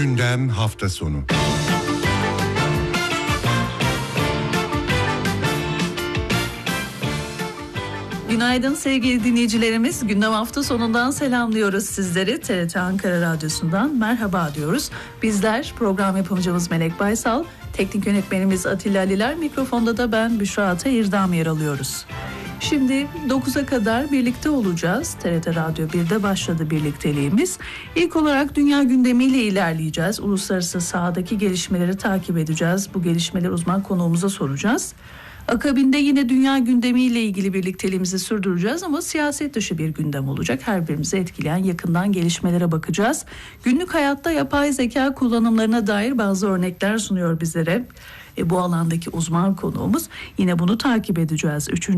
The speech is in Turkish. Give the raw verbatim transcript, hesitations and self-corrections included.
Gündem hafta sonu. Günaydın sevgili dinleyicilerimiz. Gündem hafta sonundan selamlıyoruz sizleri. T R T Ankara Radyosu'ndan merhaba diyoruz. Bizler program yapımcımız Melek Baysal, teknik yönetmenimiz Atilla Aliler, mikrofonda da ben Büşra Ata İrdam yer alıyoruz. Şimdi dokuza kadar birlikte olacağız. T R T Radyo birde başladı birlikteliğimiz. İlk olarak dünya gündemiyle ilerleyeceğiz. Uluslararası sahadaki gelişmeleri takip edeceğiz. Bu gelişmeleri uzman konuğumuza soracağız. Akabinde yine dünya gündemiyle ilgili birlikteliğimizi sürdüreceğiz ama siyaset dışı bir gündem olacak. Her birimizi etkileyen yakından gelişmelere bakacağız. Günlük hayatta yapay zeka kullanımlarına dair bazı örnekler sunuyor bizlere. E, bu alandaki uzman konuğumuz, yine bunu takip edeceğiz. Üçüncü